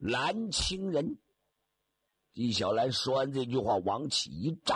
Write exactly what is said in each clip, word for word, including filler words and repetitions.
蓝青人。纪晓岚说完这句话，往起一站，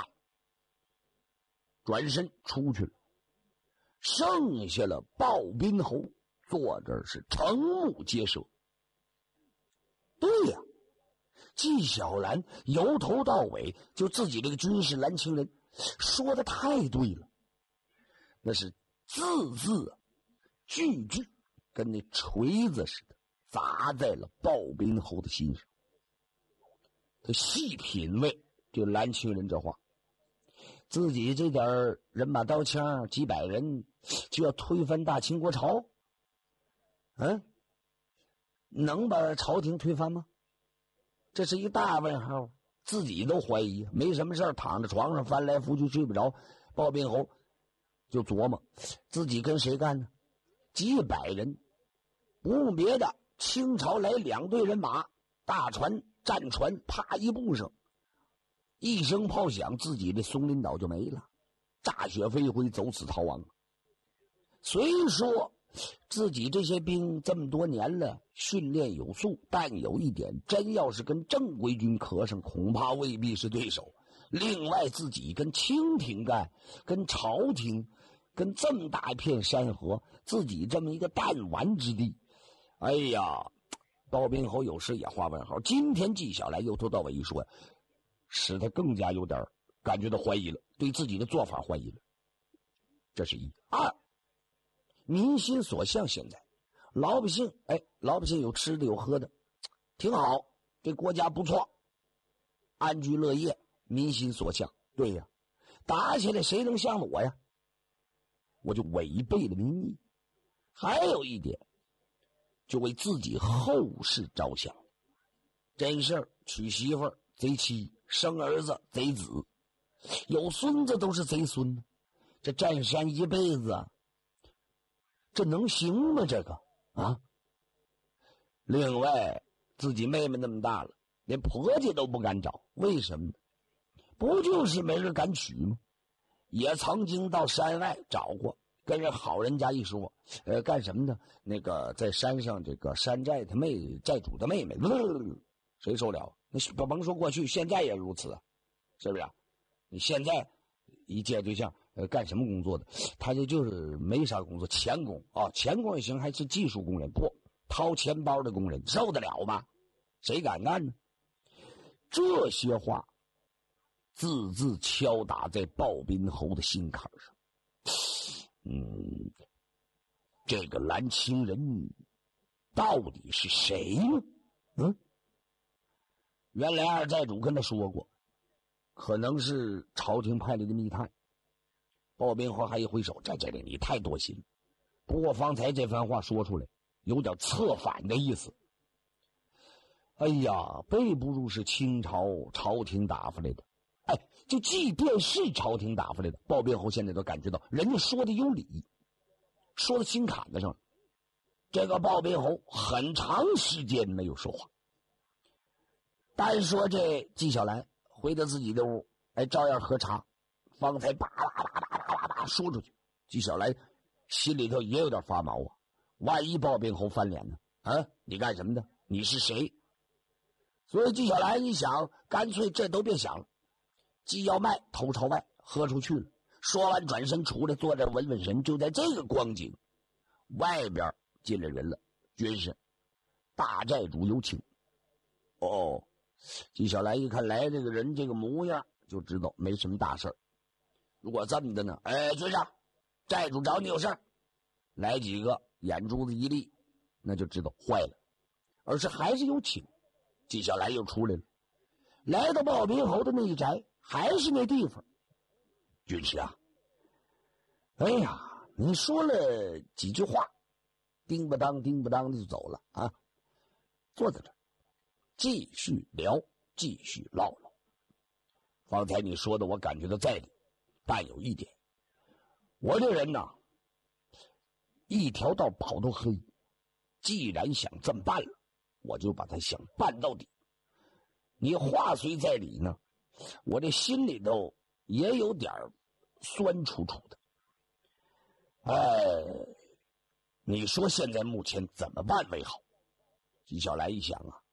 转身出去了。剩下了鲍宾侯坐这儿是瞠目结舌。对呀、啊，纪晓岚由头到尾就自己这个军事蓝青人说的太对了，那是字字句句跟那锤子似的砸在了鲍宾侯的心上。他细品味这蓝青人这话，自己这点人马刀枪几百人就要推翻大清国朝，嗯，能把朝廷推翻吗？这是一个大问号，自己都怀疑。没什么事躺在床上翻来覆去睡不着，鲍宾侯就琢磨自己跟谁干呢？几百人，不用别的，清朝来两队人马，大船战船，啪一步上，一声炮响，自己的松林岛就没了，炸雪飞灰，走死逃亡。虽说自己这些兵这么多年了，训练有素，但有一点，真要是跟正规军磕上，恐怕未必是对手。另外，自己跟清廷干，跟朝廷，跟这么大一片山河，自己这么一个弹丸之地，哎呀，鲍宾侯有时也画问号。今天纪晓岚由头到尾一说，使他更加有点感觉到怀疑了，对自己的做法怀疑了。这是一。二，民心所向，现在老百姓，哎，老百姓有吃的有喝的，挺好，这国家不错，安居乐业，民心所向。对呀，打起来谁能向着我呀？我就违背了民意。还有一点，就为自己后事着想，真事儿娶媳妇儿贼妻，生儿子贼子，有孙子都是贼孙，这占山一辈子，这能行吗？这个啊！另外，自己妹妹那么大了，连婆家都不敢找，为什么呢？不就是没人敢娶吗？也曾经到山外找过，跟人好人家一说，呃，干什么呢？那个在山上，这个山寨他妹寨主的妹妹，呃、谁受了？那甭说过去，现在也如此啊，是不是啊？你现在一介对象，呃，干什么工作的？他这就是没啥工作，钳工啊，钳工也行，还是技术工人，不掏钱包的工人，受得了吗？谁敢干呢？这些话字字敲打在鲍宾侯的心坎上。嗯，这个蓝青人到底是谁呢？嗯，原来二寨主跟他说过，可能是朝廷派来的密探。鲍宾侯还一挥手，在这里你太多心。不过方才这番话说出来，有点策反的意思。哎呀，背不住是清朝朝廷打发来的。哎，就即便是朝廷打发来的，鲍宾侯现在都感觉到人家说的有理，说到心坎子上了。这个鲍宾侯很长时间没有说话。单说这纪晓岚回到自己的屋，哎，照样喝茶。方才叭叭叭叭叭叭说出去，纪晓岚心里头也有点发毛啊。万一鲍宾侯翻脸呢？啊，你干什么的？你是谁？所以纪晓岚一想，干脆这都别想了，既要卖头朝外，喝出去了。说完转身出来，坐这稳稳神。就在这个光景，外边进来人了，军士大寨主有请。哦，纪晓岚一看来这个人这个模样，就知道没什么大事儿。如果这么的呢，哎，军士，寨主找你有事儿。来几个眼珠子一立，那就知道坏了，而是还是有请。纪晓岚又出来了，来到鲍宾侯的那一宅，还是那地方。军师啊，哎呀，你说了几句话，叮不当叮不当的就走了啊！坐在这儿，继续聊，继续唠唠。方才你说的，我感觉到在理，但有一点，我这人呐，一条道跑到黑。既然想这么办了，我就把它想办到底。你话虽在理呢，我这心里头也有点酸楚楚的。哎，你说现在目前怎么办为好？纪晓岚一想啊，